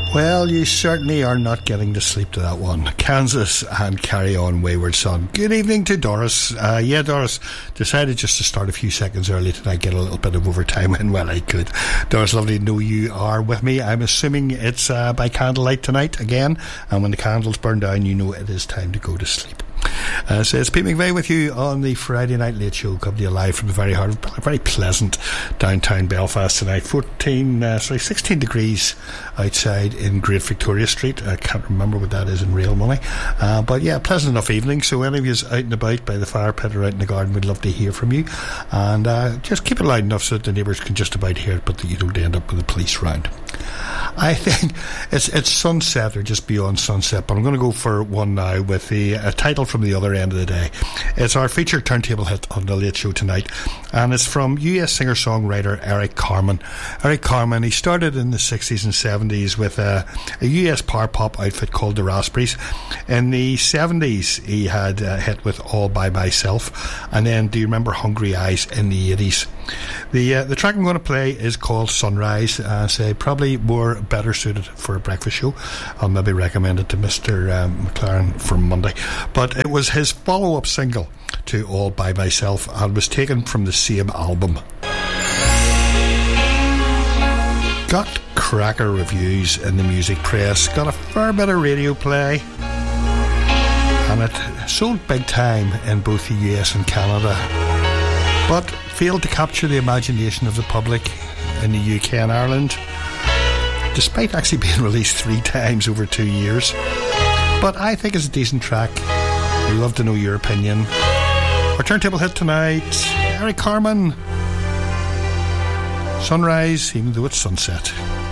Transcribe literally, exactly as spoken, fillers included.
Well, you certainly are not getting to sleep to that one. Kansas and Carry On Wayward Son. Good evening to Doris. Uh, yeah, Doris decided just to start a few seconds early tonight, get a little bit of overtime in when I could. Doris, lovely to know you are with me. I'm assuming it's uh, by candlelight tonight again, and when the candles burn down, you know it is time to go to sleep. Uh, so it's Pete McVeigh with you on the Friday Night Late Show, coming to you live from the very heart of a very pleasant downtown Belfast tonight. fourteen, uh, sorry, sixteen degrees outside in Great Victoria Street. I can't remember what that is in real money, uh, but yeah, pleasant enough evening. So any of you out and about by the fire pit or out in the garden, we'd love to hear from you, and uh, just keep it loud enough so that the neighbours can just about hear it, but that you don't end up with the police round. I think it's it's sunset or just beyond sunset, but I'm going to go for one now with the a title from the other end of the day. It's our featured turntable hit on the Late Show tonight, and it's from U S singer-songwriter Eric Carmen. Eric Carmen, he started in the sixties and seventies with a, a U S power pop outfit called the Raspberries. In the seventies, he had a hit with All By Myself, and then do you remember Hungry Eyes in the eighties? The uh, the track I'm going to play is called Sunrise. Uh, say probably more better suited for a breakfast show. I'll maybe recommend it to Mister Um, McLaren for Monday. But it was his follow-up single to All By Myself and was taken from the same album. Got cracker reviews in the music press, got a fair bit of radio play, and it sold big time in both the U S and Canada, but failed to capture the imagination of the public in the U K and Ireland, despite actually being released three times over two years. But I think it's a decent track. We'd love to know your opinion. Our turntable hit tonight, Eric Carmen, Sunrise, even though it's sunset.